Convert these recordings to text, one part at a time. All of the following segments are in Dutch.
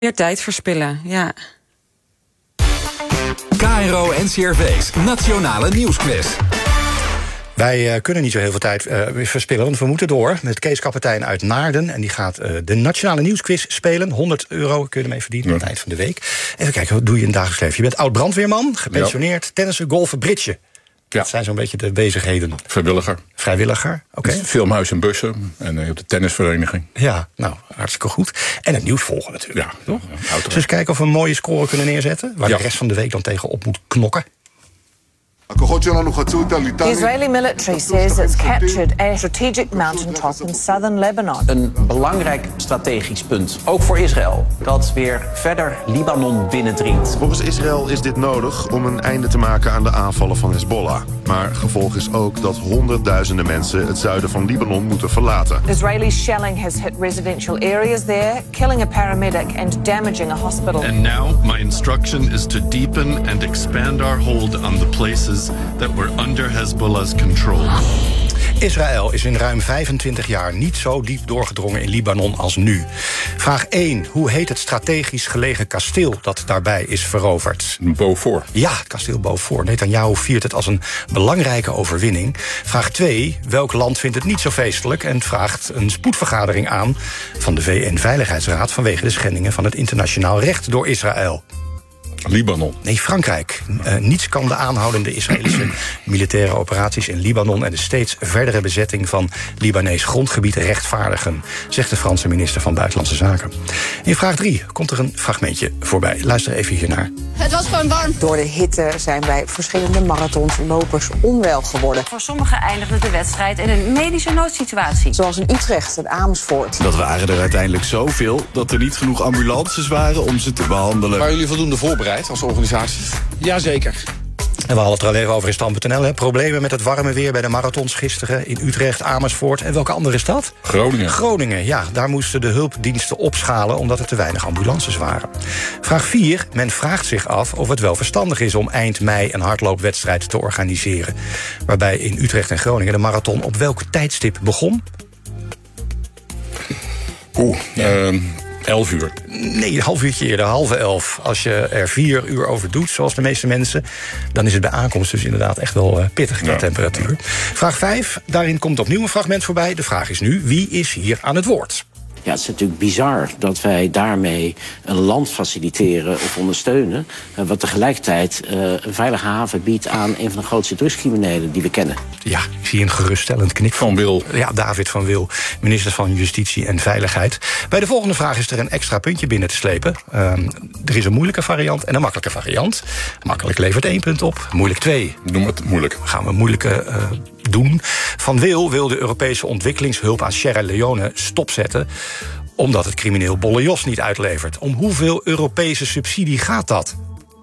Meer tijd verspillen, ja. KRO NCRV's Nationale Nieuwsquiz. Wij kunnen niet zo heel veel tijd verspillen, want we moeten door met Kees Kapitein uit Naarden. En die gaat de Nationale Nieuwsquiz spelen. €100 kun je ermee verdienen aan het eind van de week. Even kijken, wat doe je in het dagelijks leven? Je bent oud-brandweerman, gepensioneerd, tennissen, golfen, britsen. Ja. Dat zijn zo'n beetje de bezigheden. Vrijwilliger, oké. Dus filmhuis en bussen en je hebt de tennisvereniging. Ja, nou, hartstikke goed. En het nieuws volgen natuurlijk. Ja, toch? Ja, dus eens kijken of we een mooie score kunnen neerzetten. Waar de rest van de week dan tegenop moet knokken. The Israeli military says it's captured a strategic mountaintop in southern Lebanon. Een belangrijk strategisch punt, ook voor Israël, dat weer verder Libanon binnendringt. Volgens Israël is dit nodig om een einde te maken aan de aanvallen van Hezbollah. Maar gevolg is ook dat honderdduizenden mensen het zuiden van Libanon moeten verlaten. Israeli shelling has hit residential areas there, killing a paramedic and damaging a hospital. And now my instruction is to deepen and expand our hold on the places that were under Hezbollah's control. Israël is in ruim 25 jaar niet zo diep doorgedrongen in Libanon als nu. Vraag 1. Hoe heet het strategisch gelegen kasteel dat daarbij is veroverd? Beaufort. Ja, het kasteel Beaufort. Netanyahu viert het als een belangrijke overwinning. Vraag 2. Welk land vindt het niet zo feestelijk en vraagt een spoedvergadering aan van de VN-veiligheidsraad vanwege de schendingen van het internationaal recht door Israël? Libanon. Nee, Frankrijk. Niets kan de aanhoudende Israëlische militaire operaties in Libanon en de steeds verdere bezetting van Libanees grondgebied rechtvaardigen, zegt de Franse minister van Buitenlandse Zaken. In vraag 3 komt er een fragmentje voorbij. Luister even hiernaar. Het was gewoon warm. Door de hitte zijn bij verschillende marathonlopers onwel geworden. Voor sommigen eindigde de wedstrijd in een medische noodsituatie. Zoals in Utrecht en Amersfoort. Dat waren er uiteindelijk zoveel dat er niet genoeg ambulances waren om ze te behandelen. Waren jullie voldoende voorbereid als organisatie? Jazeker. En we hadden het er al even over in Stand.nl. Problemen met het warme weer bij de marathons gisteren in Utrecht, Amersfoort. En welke andere stad? Groningen, ja. Daar moesten de hulpdiensten opschalen omdat er te weinig ambulances waren. Vraag 4. Men vraagt zich af of het wel verstandig is om eind mei een hardloopwedstrijd te organiseren. Waarbij in Utrecht en Groningen de marathon op welk tijdstip begon? 11 uur. Nee, een half uurtje eerder, 10:30. Als je er 4 uur over doet, zoals de meeste mensen, dan is het bij aankomst dus inderdaad echt wel pittig qua temperatuur. Vraag 5, daarin komt opnieuw een fragment voorbij. De vraag is nu, wie is hier aan het woord? Ja, het is natuurlijk bizar dat wij daarmee een land faciliteren of ondersteunen, wat tegelijkertijd een veilige haven biedt aan een van de grootste drugscriminelen die we kennen. Ja, ik zie een geruststellend knik van Wil. Ja, David van Wil, minister van Justitie en Veiligheid. Bij de volgende vraag is er een extra puntje binnen te slepen. Er is een moeilijke variant en een makkelijke variant. Makkelijk levert 1 punt op, moeilijk 2. Noem het moeilijk. Gaan we moeilijke doen. Van Wil de Europese ontwikkelingshulp aan Sierra Leone stopzetten omdat het crimineel Bolle Jos niet uitlevert. Om hoeveel Europese subsidie gaat dat?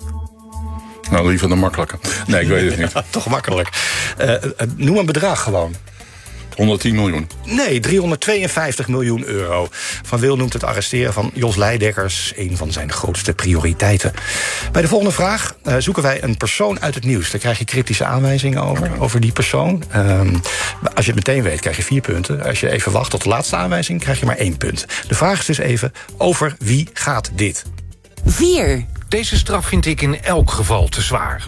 Nou, liever de makkelijke. Nee, ik weet het niet. Ja, toch makkelijk. Noem een bedrag gewoon. 110 miljoen. Nee, 352 miljoen euro. Van Wil noemt het arresteren van Jos Leidekkers een van zijn grootste prioriteiten. Bij de volgende vraag zoeken wij een persoon uit het nieuws. Daar krijg je kritische aanwijzingen over die persoon. Als je het meteen weet, krijg je 4 punten. Als je even wacht tot de laatste aanwijzing, krijg je maar 1 punt. De vraag is dus even, over wie gaat dit? 4. Deze straf vind ik in elk geval te zwaar.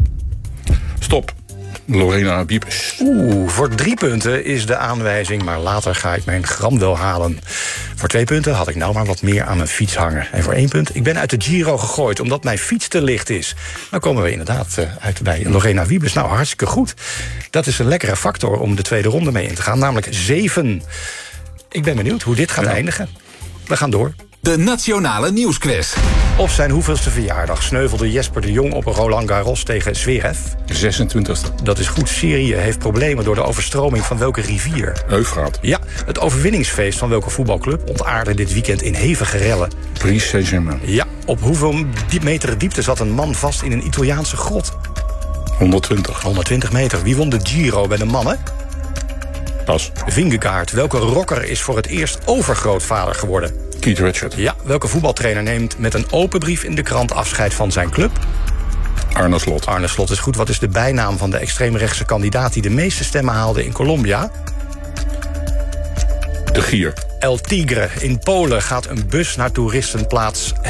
Stop. Lorena Wiebes. Voor 3 punten is de aanwijzing, maar later ga ik mijn gram wel halen. Voor 2 punten had ik nou maar wat meer aan mijn fiets hangen. En voor 1 punt, ik ben uit de Giro gegooid omdat mijn fiets te licht is. Nou komen we inderdaad uit bij Lorena Wiebes. Nou, hartstikke goed. Dat is een lekkere factor om de tweede ronde mee in te gaan, namelijk 7. Ik ben benieuwd hoe dit gaat eindigen. We gaan door. De Nationale Nieuwsquiz. Op zijn hoeveelste verjaardag sneuvelde Jesper de Jong op Roland Garros tegen Zverev? 26e. Dat is goed. Syrië heeft problemen door de overstroming van welke rivier? Eufraat. Ja, het overwinningsfeest van welke voetbalclub ontaarde dit weekend in hevige rellen? Paris Saint-Germain. Ja, op hoeveel meter diepte zat een man vast in een Italiaanse grot? 120. 120 meter. Wie won de Giro bij de mannen? Pas. Vingegaard. Welke rocker is voor het eerst overgrootvader geworden? Keith Richards. Ja, welke voetbaltrainer neemt met een open brief in de krant afscheid van zijn club? Arne Slot. Arne Slot is goed. Wat is de bijnaam van de extreemrechtse kandidaat die de meeste stemmen haalde in Colombia? De Gier. El Tigre. In Polen gaat een bus naar toeristenplaats